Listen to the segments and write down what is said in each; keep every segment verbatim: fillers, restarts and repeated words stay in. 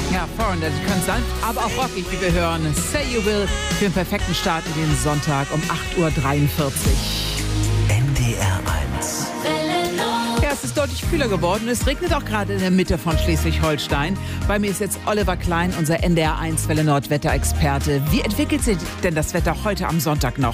Ja, Foreigner, die können sanft, aber auch rockig, wie wir hören. Say You Will für den perfekten Start in den Sonntag um acht Uhr dreiundvierzig. N D R eins. Ja, es ist deutlich kühler geworden. Es regnet auch gerade in der Mitte von Schleswig-Holstein. Bei mir ist jetzt Oliver Klein, unser N D R eins Welle Nord Wetterexperte. Wie entwickelt sich denn das Wetter heute am Sonntag noch?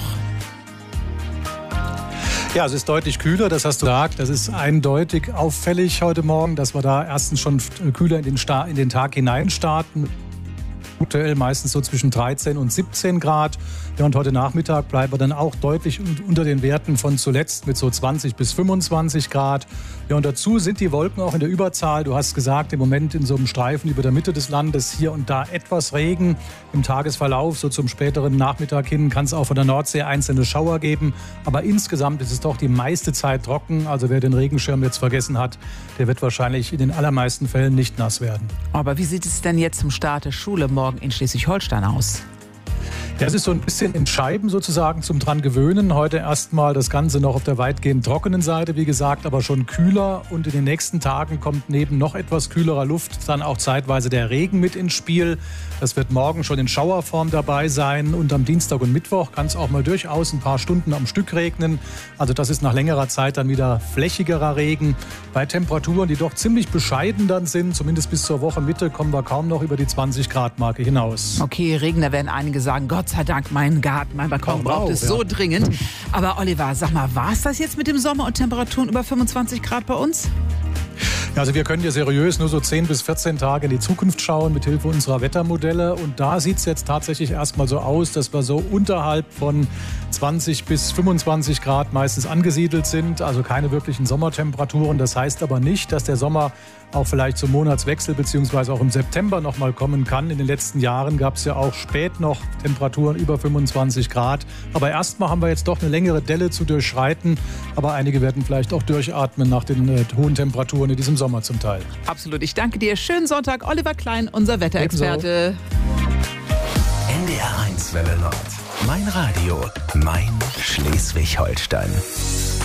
Ja, es ist deutlich kühler, das hast du gesagt. Das ist eindeutig auffällig heute Morgen, dass wir da erstens schon kühler in den, Sta- in den Tag hinein starten. Aktuell meistens so zwischen dreizehn und siebzehn Grad. Ja, und heute Nachmittag bleiben wir dann auch deutlich unter den Werten von zuletzt mit so zwanzig bis fünfundzwanzig Grad. Ja, und dazu sind die Wolken auch in der Überzahl. Du hast gesagt, im Moment in so einem Streifen über der Mitte des Landes hier und da etwas Regen. Im Tagesverlauf, so zum späteren Nachmittag hin, kann es auch von der Nordsee einzelne Schauer geben. Aber insgesamt ist es doch die meiste Zeit trocken. Also wer den Regenschirm jetzt vergessen hat, der wird wahrscheinlich in den allermeisten Fällen nicht nass werden. Aber wie sieht es denn jetzt zum Start der Schule morgen in Schleswig-Holstein aus? Ja, es ist so ein bisschen in Scheiben sozusagen zum dran gewöhnen. Heute erstmal das Ganze noch auf der weitgehend trockenen Seite, wie gesagt, aber schon kühler. Und in den nächsten Tagen kommt neben noch etwas kühlerer Luft dann auch zeitweise der Regen mit ins Spiel. Das wird morgen schon in Schauerform dabei sein. Und am Dienstag und Mittwoch kann es auch mal durchaus ein paar Stunden am Stück regnen. Also das ist nach längerer Zeit dann wieder flächigerer Regen. Bei Temperaturen, die doch ziemlich bescheiden dann sind, zumindest bis zur Wochenmitte, kommen wir kaum noch über die zwanzig Grad Marke hinaus. Okay, Regen, da werden einige sagen, Gott sei Dank, mein Garten, mein Balkon Oh, wow, braucht es ja. so dringend. Aber Oliver, sag mal, war es das jetzt mit dem Sommer und Temperaturen über fünfundzwanzig Grad bei uns? Ja, also wir können ja seriös nur so zehn bis vierzehn Tage in die Zukunft schauen mit Hilfe unserer Wettermodelle. Und da sieht es jetzt tatsächlich erstmal so aus, dass wir so unterhalb von zwanzig bis fünfundzwanzig Grad meistens angesiedelt sind. Also keine wirklichen Sommertemperaturen. Das heißt aber nicht, dass der Sommer auch vielleicht zum Monatswechsel beziehungsweise auch im September noch mal kommen kann. In den letzten Jahren gab es ja auch spät noch Temperaturen über fünfundzwanzig Grad. Aber erstmal haben wir jetzt doch eine längere Delle zu durchschreiten. Aber einige werden vielleicht auch durchatmen nach den äh, hohen Temperaturen in diesem Sommer zum Teil. Absolut. Ich danke dir. Schönen Sonntag. Oliver Klein, unser Wetterexperte. N D R eins Welle Nord. Mein Radio, mein Schleswig-Holstein.